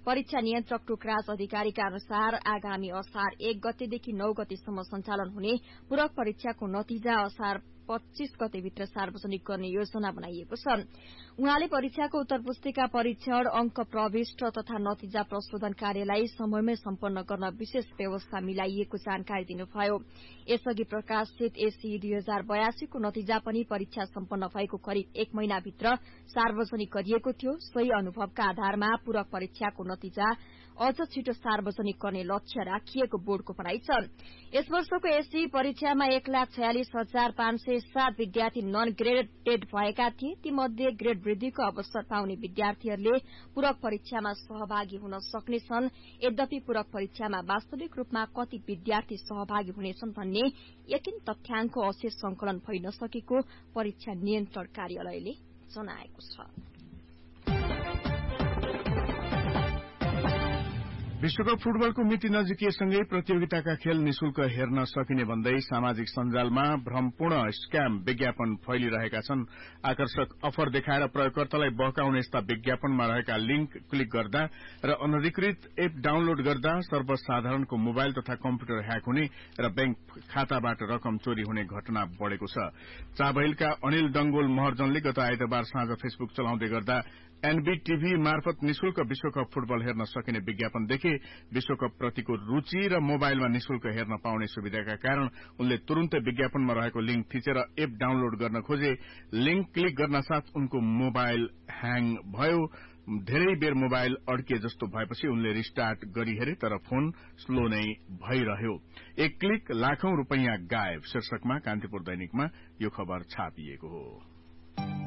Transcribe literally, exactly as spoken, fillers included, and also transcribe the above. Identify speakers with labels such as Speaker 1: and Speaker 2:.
Speaker 1: परीक्षा नियन्त्रक टोकराज अधिकारीका अनुसार आगामी असार एक गतेदेखि नौ गतेसम्म सञ्चालन हुने पूरक परीक्षाको नतिजा असार पच्चीस गतेभित्र सार्वजनिक गर्ने योजना बनाइएको छ। उहाँले परीक्षाको उत्तर पुस्तिका परीक्षण, अंक प्रविष्ट तथा नतिजा प्रशोधन कार्यलाई समयमै सम्पन्न गर्न विशेष व्यवस्था मिलाइएको जानकारी दिनुभयो। यसअघि प्रकाशित एसई दुई हजार बयासी को नतिजा पनि परीक्षा सम्पन्न भएको करिब एक महिनाभित्र सार्वजनिक गरिएको थियो। सोही अनुभवका आधारमा पूरक परीक्षाको नतिजा अझ छिटो सार्वजनिक गर्ने लक्ष्य राखिएको बोर्डको भनाइ छ। यस वर्षको एसई परीक्षामा एक लाख छयालिस हजार पाँच सय सात विद्यार्थी नन ग्रेडेड भएका थिए। तीमध्ये ग्रेड वृद्धिको अवसर पाउने विद्यार्थीहरूले पूरक परीक्षामा सहभागी हुन सक्नेछन्। यद्यपि पूरक परीक्षामा वास्तविक रूपमा कति विद्यार्थी सहभागी हुनेछन् भन्ने यकिन तथ्याङ्क अवशेष संकलन भइ नसकेको परीक्षा नियन्त्रण कार्यालयले जनाएको छ।
Speaker 2: विश्वकप फुटबलको मिति नजिकिएसँगै प्रतियोगिताका खेल निशुल्क हेर्न सकिने भन्दै सामाजिक सञ्जालमा भ्रमपूर्ण स्क्याम विज्ञापन फैलिरहेका छन्। आकर्षक अफर देखाएर प्रयोगकर्तालाई बहकाउने यस्ता विज्ञापनमा रहेका लिंक क्लिक गर्दा र अनधिकृत एप डाउनलोड गर्दा सर्वसाधारणको मोबाइल तथा कम्प्युटर ह्याक हुने र बैंक खाताबाट रकम चोरी हुने घटना बढ़ेको छ। चाबहिलका अनिल डंगोल महर्जनले गत आइतबार साँझ फेसबुक चलाउँदै गर्दा एनबीटीभी मार्फत निशुल्क विश्वकप फुटबल हेर्न सकिने विज्ञापन देखे। विश्वकप प्रतिको रूचि र मोबाइलमा निशुल्क हेर्न पाउने सुविधाका कारण उनले तुरुन्तै विज्ञापनमा रहेको लिंक थिचेर एप डाउनलोड गर्न खोजे। लिंक क्लिक गर्न साथ उनको मोबाइल ह्याङ भयो। धेरै बेर मोबाइल अड्के जस्तो भएपछि उनले रिस्टार्ट गरी हेरे तर फोन स्लो नै भइरह्यो। एक क्लिक लाखौं रूपैयाँ गायब शीर्षकमा कान्तिपुर दैनिकमा यो खबर छापिएको हो।